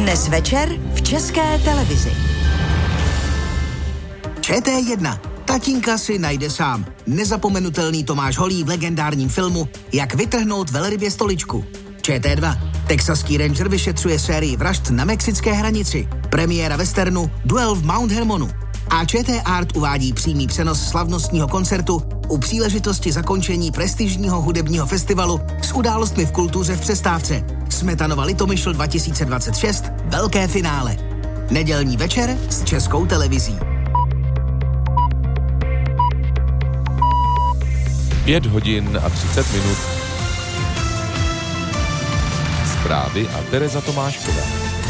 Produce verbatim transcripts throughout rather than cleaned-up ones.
Dnes večer v České televizi. Č T jedna. Tatínka si najde sám. Nezapomenutelný Tomáš Holý v legendárním filmu Jak vytrhnout velrybě stoličku. Č T dva. Texaský ranger vyšetřuje sérii vražd na mexické hranici. Premiéra westernu Duel v Mount Hermonu. A Č T Art uvádí přímý přenos slavnostního koncertu u příležitosti zakončení prestižního hudebního festivalu s událostmi v kultuře v přestávce. Smetanova Litomyšl dva tisíce dvacet šest. Velké finále. Nedělní večer s Českou televizí. Pět hodin a třicet minut. Zprávy a Tereza Tomášková.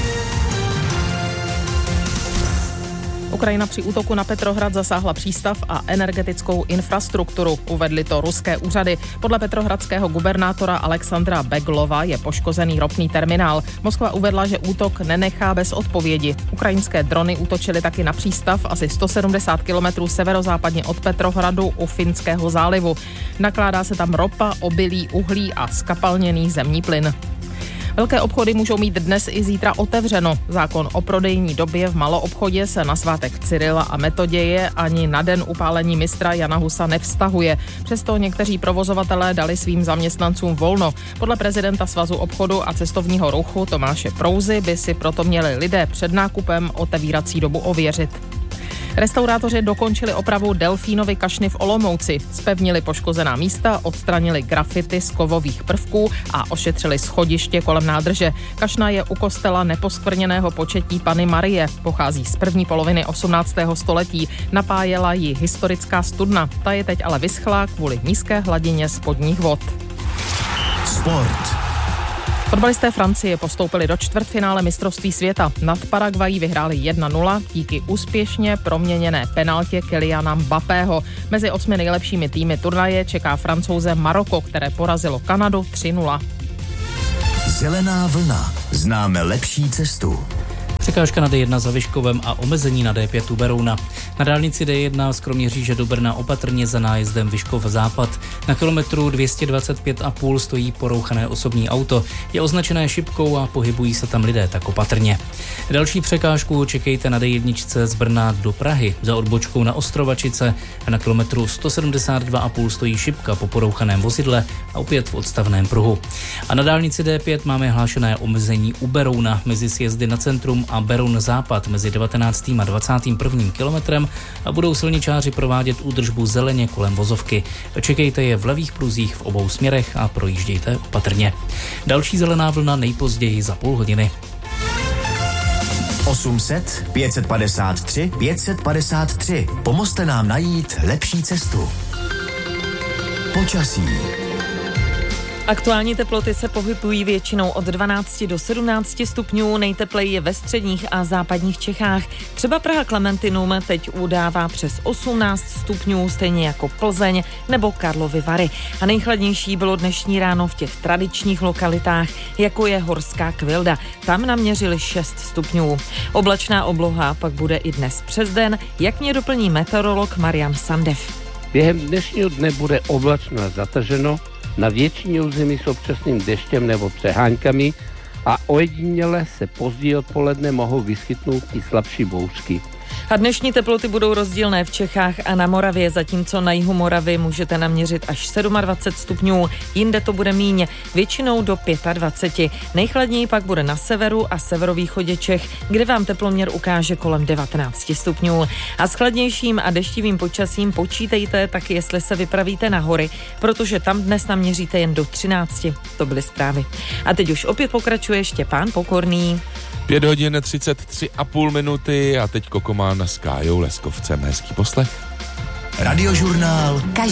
Ukrajina při útoku na Petrohrad zasáhla přístav a energetickou infrastrukturu. Uvedly to ruské úřady. Podle petrohradského gubernátora Alexandra Beglova je poškozený ropný terminál. Moskva uvedla, že útok nenechá bez odpovědi. Ukrajinské drony útočily taky na přístav asi sto sedmdesát kilometrů severozápadně od Petrohradu u Finského zálivu. Nakládá se tam ropa, obilí, uhlí a skapalněný zemní plyn. Velké obchody můžou mít dnes i zítra otevřeno. Zákon o prodejní době v maloobchodě se na svátek Cyrila a Metoděje ani na den upálení mistra Jana Husa nevztahuje. Přesto někteří provozovatelé dali svým zaměstnancům volno. Podle prezidenta Svazu obchodu a cestovního ruchu Tomáše Prouzy by si proto měli lidé před nákupem otevírací dobu ověřit. Restaurátoři dokončili opravu Delfínovy kašny v Olomouci. Zpevnili poškozená místa, odstranili grafity z kovových prvků a ošetřili schodiště kolem nádrže. Kašna je u kostela Neposkvrněného početí Panny Marie. Pochází z první poloviny osmnáctého století. Napájela ji historická studna. Ta je teď ale vyschlá kvůli nízké hladině spodních vod. Sport. Fotbalisté Francie postoupili do čtvrtfinále mistrovství světa. Nad Paraguají vyhráli jedna nula díky úspěšně proměněné penaltě Kyliana Mbappého. Mezi osmi nejlepšími týmy turnaje čeká Francouze Maroko, které porazilo Kanadu tři nula. Zelená vlna. Známe lepší cestu. Překážka na D jedna za Vyškovem a omezení na D pět u Berouna. Na dálnici D jedna z Kroměříže do Brna opatrně za nájezdem Vyškov západ. Na kilometru dvě stě dvacet pět a půl stojí porouchané osobní auto. Je označené šipkou a pohybují se tam lidé, tak opatrně. Další překážku čekejte na D jedna z Brna do Prahy. Za odbočkou na Ostrovačice a na kilometru sto sedmdesát dva a půl stojí šipka po porouchaném vozidle a opět v odstavném pruhu. A na dálnici D pět máme hlášené omezení u Berouna mezi sjezdy na centrum a Beroun západ mezi devatenáctým a dvacátým prvním kilometrem a budou silničáři provádět údržbu zeleně kolem vozovky. Čekejte je v levých pruzích v obou směrech a projíždějte opatrně. Další zelená vlna nejpozději za půl hodiny. osm set pět set padesát tři pět set padesát tři. Pomozte nám najít lepší cestu. Počasí. Aktuální teploty se pohybují většinou od dvanácti do sedmnácti stupňů, nejtepleji je ve středních a západních Čechách. Třeba Praha Klementinum teď udává přes osmnáct stupňů, stejně jako Plzeň nebo Karlovy Vary. A nejchladnější bylo dnešní ráno v těch tradičních lokalitách, jako je Horská Kvilda. Tam naměřili šest stupňů. Oblačná obloha pak bude i dnes přes den, jak mě doplní meteorolog Marian Sandev. Během dnešního dne bude oblačno a zataženo, na většině území s občasným deštěm nebo přeháňkami a ojediněle se později odpoledne mohou vyskytnout i slabší bouřky. A dnešní teploty budou rozdílné v Čechách a na Moravě, zatímco na jihu Moravy můžete naměřit až dvacet sedm stupňů, jinde to bude míň, většinou do dvacet pět. Nejchladněji pak bude na severu a severovýchodě Čech, kde vám teploměr ukáže kolem devatenáct stupňů. A s chladnějším a deštivým počasím počítejte taky, jestli se vypravíte na hory, protože tam dnes naměříte jen do třinácti. To byly zprávy. A teď už opět pokračuje Štěpán Pokorný. Pět hodin třicet tři a půl minuty a teď Kokomán s Kájou Leskovcem. Hezký poslech. Radiožurnál